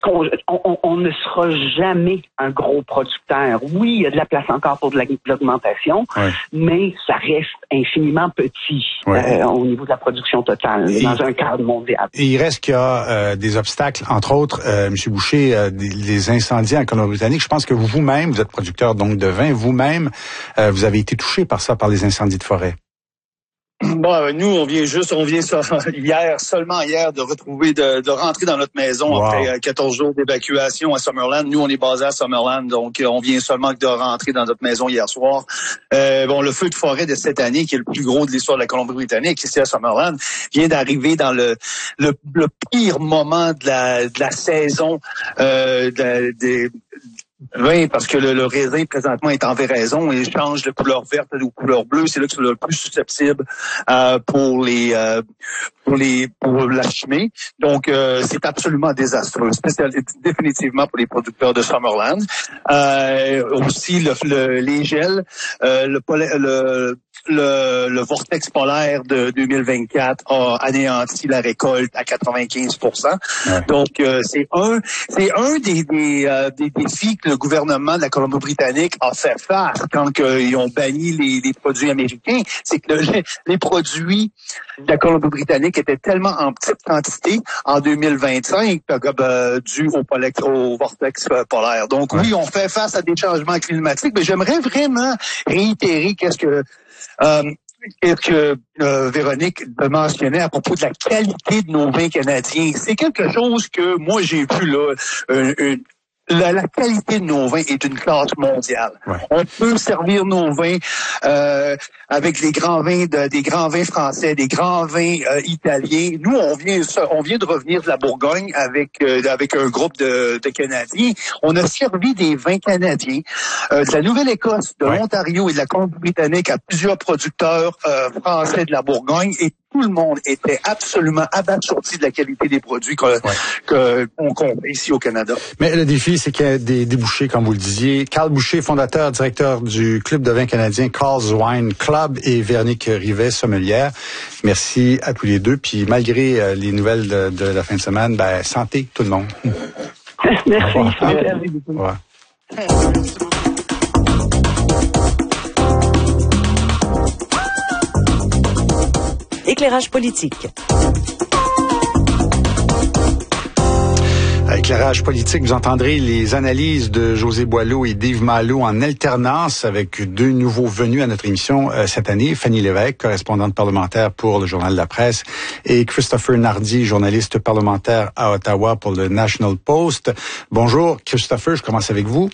on ne sera jamais un gros producteur. Oui, il y a de la place encore pour de l'augmentation, mais ça reste infiniment petit au niveau de la production totale, dans un cadre mondial. Et il reste qu'il y a des obstacles, entre autres, M. Boucher, les incendies en Colombie-Britannique. Je pense que vous-même, vous êtes producteur donc de vin, vous-même, vous avez été touché par ça, par les incendies de forêt. Bon, nous, on vient seulement hier, de rentrer dans notre maison après 14 jours d'évacuation à Summerland. Nous, on est basé à Summerland, donc on vient seulement de rentrer dans notre maison hier soir. Le feu de forêt de cette année, qui est le plus gros de l'histoire de la Colombie-Britannique, ici à Summerland, vient d'arriver dans le pire moment de la saison Oui, parce que le raisin présentement est en véraison et change de couleur verte ou couleur bleue. C'est là que c'est le plus susceptible pour la fumée. Donc c'est absolument désastreux, définitivement pour les producteurs de Summerland. Aussi les gels, le vortex polaire de 2024 a anéanti la récolte à 95%. Donc c'est un des défis que le gouvernement de la Colombie-Britannique a fait face quand ils ont banni les produits américains. C'est que les produits de la Colombie-Britannique étaient tellement en petite quantité en 2025 dû au vortex polaire. Donc oui, on fait face à des changements climatiques, mais j'aimerais vraiment réitérer qu'est-ce que Véronique mentionnait à propos de la qualité de nos vins canadiens. C'est quelque chose que moi j'ai vu là, la qualité de nos vins est une classe mondiale. On peut servir nos vins avec des grands vins français, des grands vins italiens. Nous, on vient de revenir de la Bourgogne avec un groupe de Canadiens. On a servi des vins canadiens de la Nouvelle-Écosse, de l'Ontario et de la Colombie-Britannique à plusieurs producteurs français de la Bourgogne, et tout le monde était absolument abasourdi de la qualité des produits qu'on fait ici au Canada. Mais le défi, c'est qu'il y a des débouchés, comme vous le disiez. Carl Boucher, fondateur, directeur du Club de vin canadien Carl's Wine Club, et Véronique Rivet, sommelière. Merci à tous les deux. Puis malgré les nouvelles de la fin de semaine, santé tout le monde. Merci. Éclairage politique. À Éclairage politique, vous entendrez les analyses de José Boileau et d'Yves Malo en alternance avec deux nouveaux venus à notre émission cette année. Fanny Lévesque, correspondante parlementaire pour le Journal de la Presse, et Christopher Nardi, journaliste parlementaire à Ottawa pour le National Post. Bonjour Christopher, je commence avec vous.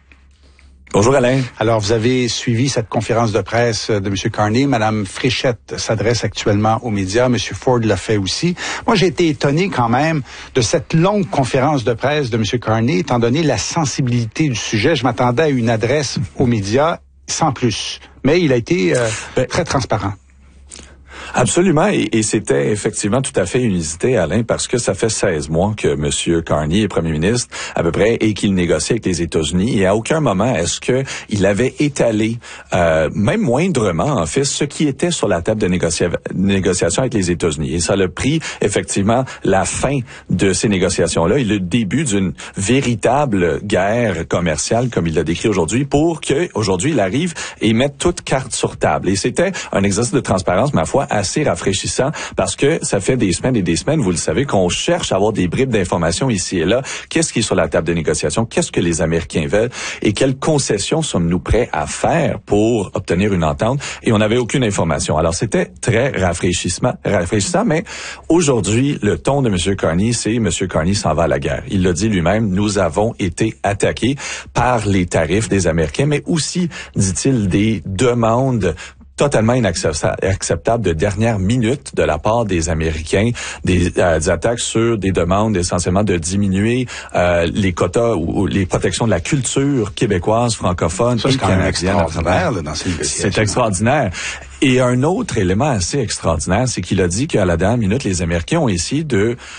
Bonjour Alain. Alors, vous avez suivi cette conférence de presse de M. Carney. Mme Fréchette s'adresse actuellement aux médias. M. Ford l'a fait aussi. Moi, j'ai été étonné quand même de cette longue conférence de presse de M. Carney, étant donné la sensibilité du sujet. Je m'attendais à une adresse aux médias sans plus. Mais il a été très transparent. Absolument, et c'était effectivement tout à fait inusité, Alain, parce que ça fait 16 mois que M. Carney est premier ministre, à peu près, et qu'il négocie avec les États-Unis, et à aucun moment est-ce que il avait étalé, même moindrement, en fait, ce qui était sur la table de négociation avec les États-Unis. Et ça a pris, effectivement, la fin de ces négociations-là et le début d'une véritable guerre commerciale, comme il l'a décrit aujourd'hui, pour que aujourd'hui il arrive et mette toutes cartes sur table. Et c'était un exercice de transparence, ma foi, assez rafraîchissant, parce que ça fait des semaines et des semaines, vous le savez, qu'on cherche à avoir des bribes d'informations ici et là. Qu'est-ce qui est sur la table de négociation? Qu'est-ce que les Américains veulent? Et quelles concessions sommes-nous prêts à faire pour obtenir une entente? Et on n'avait aucune information. Alors, c'était très rafraîchissant, mais aujourd'hui, le ton de M. Carney, c'est M. Carney s'en va à la guerre. Il l'a dit lui-même, nous avons été attaqués par les tarifs des Américains, mais aussi, dit-il, des demandes totalement inacceptable de dernière minute de la part des Américains, des attaques sur des demandes essentiellement de diminuer les quotas ou les protections de la culture québécoise, francophone et canadienne. C'est extraordinaire. Et un autre élément assez extraordinaire, c'est qu'il a dit qu'à la dernière minute, les Américains ont essayé de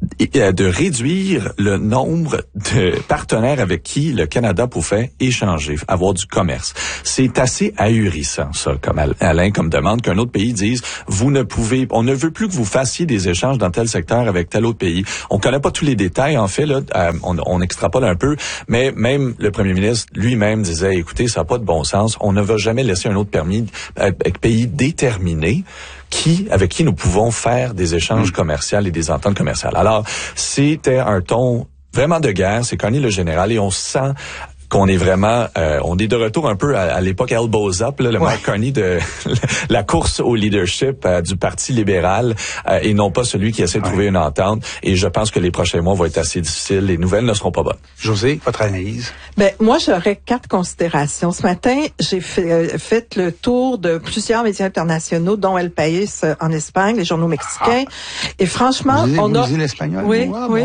de réduire le nombre de partenaires avec qui le Canada pouvait échanger, avoir du commerce. C'est assez ahurissant, ça, comme Alain, comme demande, qu'un autre pays dise, on ne veut plus que vous fassiez des échanges dans tel secteur avec tel autre pays. On connaît pas tous les détails, en fait, là, on extrapole un peu, mais même le premier ministre lui-même disait, écoutez, ça n'a pas de bon sens, on ne va jamais laisser un autre pays déterminé avec qui nous pouvons faire des échanges commerciaux et des ententes commerciales. Alors, c'était un ton vraiment de guerre, c'est Carney le général, et on sent qu'on est vraiment, on est de retour un peu à l'époque elbows up, là, le Mark Carney de la course au leadership du Parti libéral, et non pas celui qui essaie de trouver une entente. Et je pense que les prochains mois vont être assez difficiles. Les nouvelles ne seront pas bonnes. Josée, votre analyse? Moi, j'aurais 4 considérations. Ce matin, j'ai fait le tour de plusieurs médias internationaux, dont El País en Espagne, les journaux mexicains. Et franchement, vous lisez l'espagnol? Oui, oui.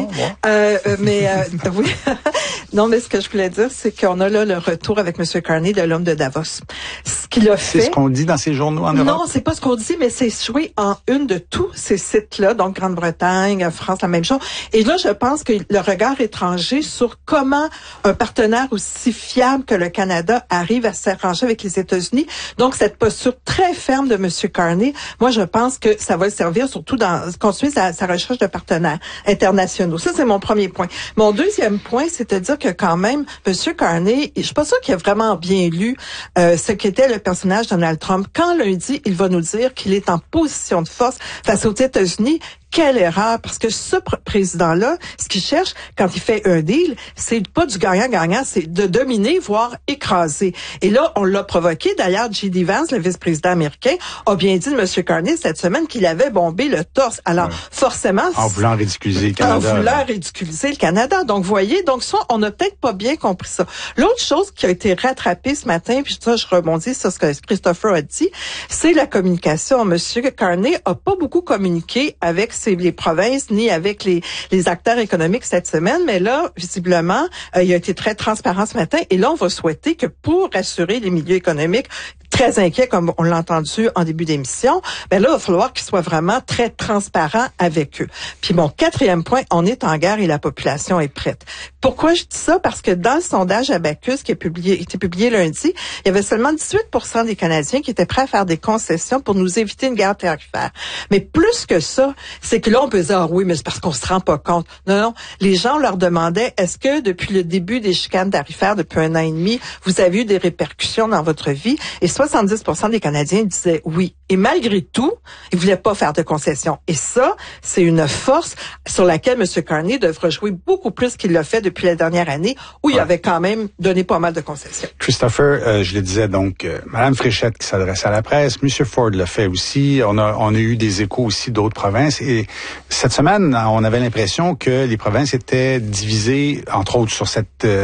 Oui. Non, mais ce que je voulais dire, c'est qu'on a là le retour avec M. Carney de l'homme de Davos. Ce qu'il a fait... C'est ce qu'on dit dans ces journaux en Europe? Non, c'est pas ce qu'on dit, mais c'est joué en une de tous ces sites-là, donc Grande-Bretagne, France, la même chose. Et là, je pense que le regard étranger sur comment un partenaire aussi fiable que le Canada arrive à s'arranger avec les États-Unis. Donc, cette posture très ferme de M. Carney, moi, je pense que ça va le servir surtout dans continuer sa recherche de partenaires internationaux. Ça, c'est mon premier point. Mon deuxième point, c'est de dire que quand même, M. Carney, je suis pas sûre qu'il a vraiment bien lu ce qu'était le personnage de Donald Trump. Quand lundi, il va nous dire qu'il est en position de force face aux États-Unis, quelle erreur, parce que ce président-là, ce qu'il cherche quand il fait un deal, c'est pas du gagnant-gagnant, c'est de dominer, voire écraser. Et là, on l'a provoqué. D'ailleurs, J.D. Vance, le vice-président américain, a bien dit de M. Carney cette semaine qu'il avait bombé le torse. Alors, forcément... En voulant ridiculiser le Canada. En voulant ridiculiser le Canada. Donc, voyez, ça, on n'a peut-être pas bien compris ça. L'autre chose qui a été rattrapée ce matin, puis ça, je rebondis sur ce que Christopher a dit, c'est la communication. M. Carney a pas beaucoup communiqué avec les provinces ni avec les acteurs économiques cette semaine, mais là, visiblement, il a été très transparent ce matin, et là, on va souhaiter que pour rassurer les milieux économiques très inquiets, comme on l'a entendu en début d'émission, là, il va falloir qu'ils soient vraiment très transparents avec eux. Puis mon 4e point, on est en guerre et la population est prête. Pourquoi je dis ça? Parce que dans le sondage Abacus qui a été publié lundi, il y avait seulement 18% des Canadiens qui étaient prêts à faire des concessions pour nous éviter une guerre tarifaire. Mais plus que ça, c'est que là, on peut dire, oui, mais c'est parce qu'on se rend pas compte. Non. Les gens leur demandaient, est-ce que depuis le début des chicanes tarifaires, depuis 1 an et demi, vous avez eu des répercussions dans votre vie? Et 70% des Canadiens disaient oui. Et malgré tout, ils voulaient pas faire de concessions. Et ça, c'est une force sur laquelle M. Carney devra jouer beaucoup plus qu'il l'a fait depuis la dernière année, où il avait quand même donné pas mal de concessions. Christopher, je le disais donc, Mme Fréchette qui s'adresse à la presse, M. Ford l'a fait aussi, on a eu des échos aussi d'autres provinces, et cette semaine, on avait l'impression que les provinces étaient divisées, entre autres, sur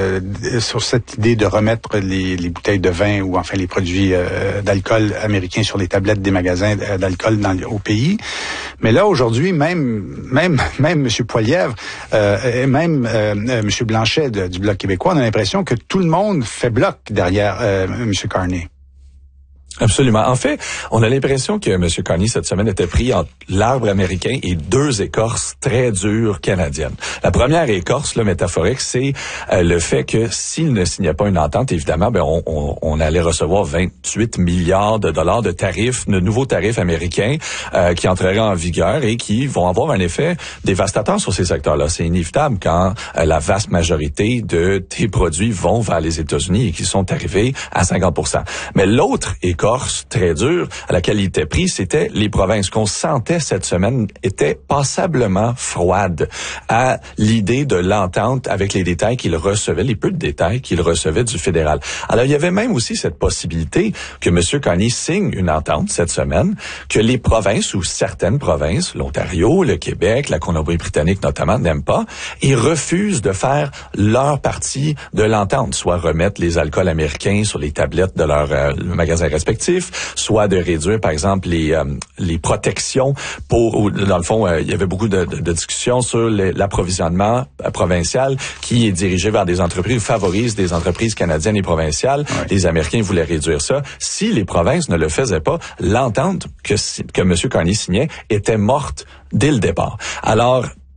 cette idée de remettre les bouteilles de vin ou enfin les produits d'alcool américains sur les tablettes des magasins d'alcool au pays. Mais là, aujourd'hui, même M. Poilievre, et même M. Blanchet du Bloc québécois, on a l'impression que tout le monde fait bloc derrière M. Carney. Absolument. En fait, on a l'impression que M. Carney, cette semaine, était pris entre l'arbre américain et 2 écorces très dures canadiennes. La première écorce, là, métaphorique, c'est le fait que s'il ne signait pas une entente, évidemment, on allait recevoir 28 milliards de dollars de tarifs, de nouveaux tarifs américains qui entreraient en vigueur et qui vont avoir un effet dévastateur sur ces secteurs-là. C'est inévitable quand la vaste majorité de tes produits vont vers les États-Unis et qui sont arrivés à 50%. Mais l'autre écorce très dure à laquelle il était pris, c'était les provinces qu'on sentait cette semaine étaient passablement froides à l'idée de l'entente avec les détails qu'il recevait, les peu de détails qu'il recevait du fédéral. Alors, il y avait même aussi cette possibilité que M. Carney signe une entente cette semaine, que les provinces ou certaines provinces, l'Ontario, le Québec, la Colombie-Britannique notamment, n'aiment pas et refusent de faire leur partie de l'entente, soit remettre les alcools américains sur les tablettes de leurs magasins respectifs, soit de réduire, par exemple, les protections dans le fond, il y avait beaucoup de discussions sur l'approvisionnement provincial qui est dirigé vers des entreprises, favorise des entreprises canadiennes et provinciales. Ouais. Les Américains voulaient réduire ça. Si les provinces ne le faisaient pas, l'entente que M. Carney signait était morte dès le départ. Alors,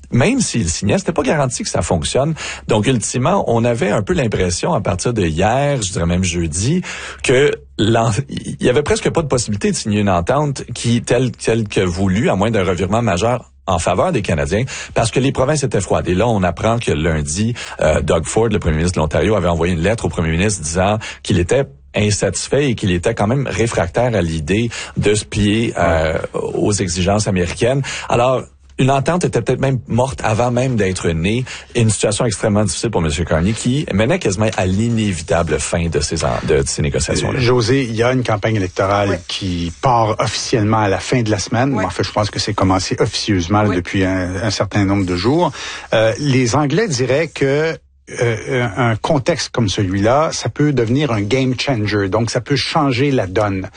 même s'il signait, c'était pas garanti que ça fonctionne. Donc, ultimement, on avait un peu l'impression, à partir de hier, je dirais même jeudi, que il y avait presque pas de possibilité de signer une entente qui, telle que voulue, à moins d'un revirement majeur en faveur des Canadiens, parce que les provinces étaient froides. Et là, on apprend que lundi, Doug Ford, le premier ministre de l'Ontario, avait envoyé une lettre au premier ministre disant qu'il était insatisfait et qu'il était quand même réfractaire à l'idée de se plier aux exigences américaines. Alors, une entente était peut-être même morte avant même d'être née. Une situation extrêmement difficile pour M. Carney qui menait quasiment à l'inévitable fin de ces négociations-là. José, il y a une campagne électorale qui part officiellement à la fin de la semaine. En fait, je pense que c'est commencé officieusement depuis un certain nombre de jours. Les Anglais diraient que un contexte comme celui-là, ça peut devenir un game changer. Donc, ça peut changer la donne.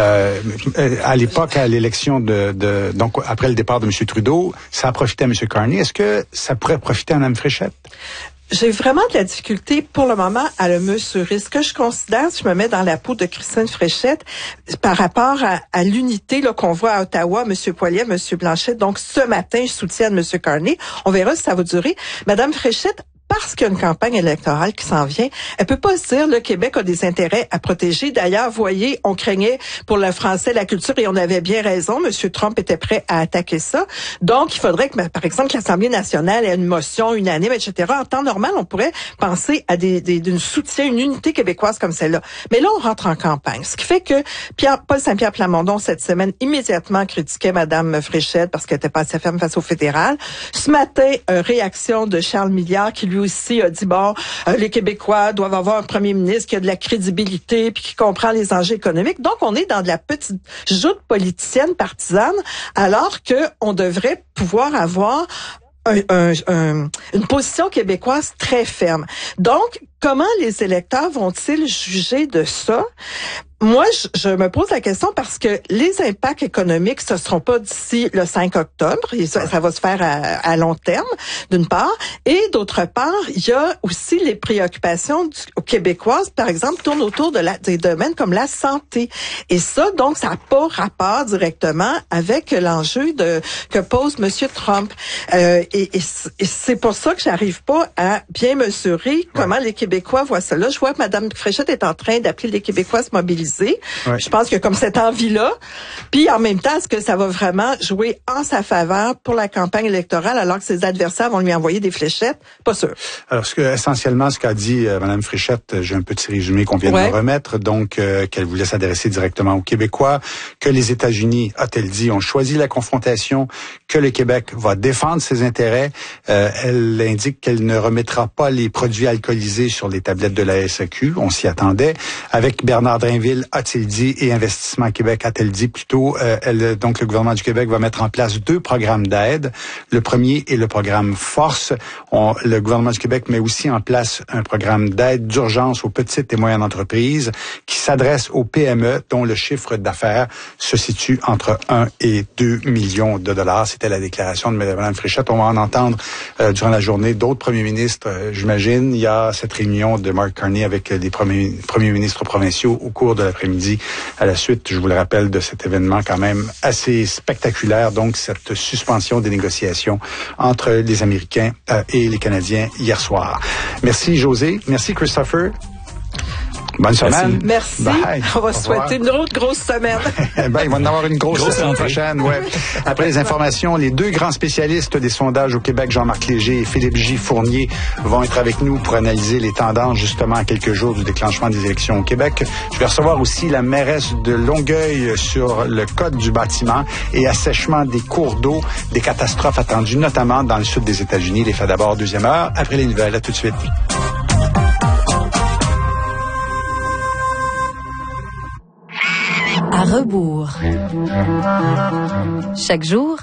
À l'époque, à l'élection donc après le départ de M. Trudeau, ça a profité à M. Carney. Est-ce que ça pourrait profiter à Mme Fréchette? J'ai vraiment de la difficulté pour le moment à le mesurer. Ce que je considère, si je me mets dans la peau de Christine Fréchette, par rapport à l'unité qu'on voit à Ottawa, M. Poilievre, M. Blanchet, donc ce matin, je soutiens M. Carney. On verra si ça va durer. Mme Fréchette, parce qu'il y a une campagne électorale qui s'en vient, elle peut pas se dire le Québec a des intérêts à protéger. D'ailleurs, voyez, on craignait pour le français, la culture, et on avait bien raison. M. Trump était prêt à attaquer ça. Donc, il faudrait que, par exemple, que l'Assemblée nationale ait une motion unanime, etc. En temps normal, on pourrait penser à d'une soutien, une unité québécoise comme celle-là. Mais là, on rentre en campagne. Ce qui fait que Paul Saint-Pierre Plamondon, cette semaine, immédiatement critiquait Mme Fréchette parce qu'elle était pas assez ferme face au fédéral. Ce matin, réaction de Charles Milliard qui lui aussi a dit, les Québécois doivent avoir un premier ministre qui a de la crédibilité puis qui comprend les enjeux économiques. Donc, on est dans de la petite joute politicienne partisane, alors que on devrait pouvoir avoir une position québécoise très ferme. Donc, comment les électeurs vont-ils juger de ça? Moi, je me pose la question parce que les impacts économiques, ce seront pas d'ici le 5 octobre. Et ça va se faire à long terme, d'une part. Et d'autre part, il y a aussi les préoccupations québécoises, par exemple, tournent autour des domaines comme la santé. Et ça, donc, ça n'a pas rapport directement avec l'enjeu que pose M. Trump. Et c'est pour ça que j'arrive pas à bien mesurer comment les Québécois voient ça. Là, je vois que Mme Fréchette est en train d'appeler les Québécois à se mobiliser. Je pense qu'il y a comme cette envie-là. Puis en même temps, est-ce que ça va vraiment jouer en sa faveur pour la campagne électorale alors que ses adversaires vont lui envoyer des fléchettes? Pas sûr. Alors, essentiellement, ce qu'a dit Mme Fréchette, j'ai un petit résumé qu'on vient de me remettre, donc qu'elle voulait s'adresser directement aux Québécois, que les États-Unis, a-t-elle dit, ont choisi la confrontation, que le Québec va défendre ses intérêts. Elle indique qu'elle ne remettra pas les produits alcoolisés sur les tablettes de la SAQ. On s'y attendait. Avec Bernard Drinville, a-t-il dit, et Investissement Québec, a-t-elle dit plutôt, donc le gouvernement du Québec va mettre en place 2 programmes d'aide. Le premier est le programme Force. Le gouvernement du Québec met aussi en place un programme d'aide d'urgence aux petites et moyennes entreprises qui s'adresse aux PME dont le chiffre d'affaires se situe entre 1 et 2 millions de dollars. C'était la déclaration de Mme Fréchette. On va en entendre durant la journée d'autres premiers ministres, j'imagine. Il y a cette réunion de Mark Carney avec les premiers ministres provinciaux au cours de l'après-midi. À la suite, je vous le rappelle, de cet événement quand même assez spectaculaire, donc cette suspension des négociations entre les Américains et les Canadiens hier soir. Merci José, merci Christopher. Bonne semaine. Merci. Bye. On va souhaiter une autre grosse semaine. Il va en avoir une grosse semaine prochaine. Ouais. Après les informations, les 2 grands spécialistes des sondages au Québec, Jean-Marc Léger et Philippe J. Fournier, vont être avec nous pour analyser les tendances justement à quelques jours du déclenchement des élections au Québec. Je vais recevoir aussi la mairesse de Longueuil sur le code du bâtiment et assèchement des cours d'eau, des catastrophes attendues notamment dans le sud des États-Unis. Les faits d'abord, 2e heure. Après les nouvelles, à tout de suite. À rebours. Chaque jour,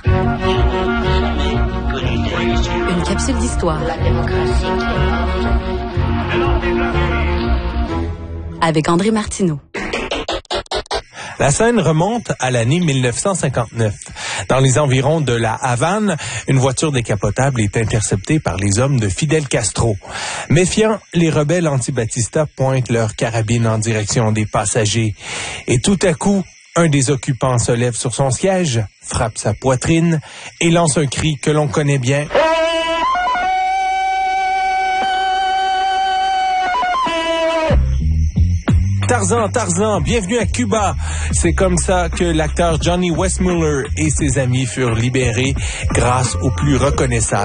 une capsule d'histoire. Avec André Martineau. La scène remonte à l'année 1959. Dans les environs de la Havane, une voiture décapotable est interceptée par les hommes de Fidel Castro. Méfiants, les rebelles anti-Batista pointent leurs carabines en direction des passagers. Et tout à coup, Un des occupants se lève sur son siège, frappe sa poitrine et lance un cri que l'on connaît bien. Tarzan, Tarzan, bienvenue à Cuba. C'est comme ça que l'acteur Johnny Westmuller et ses amis furent libérés grâce au plus reconnaissable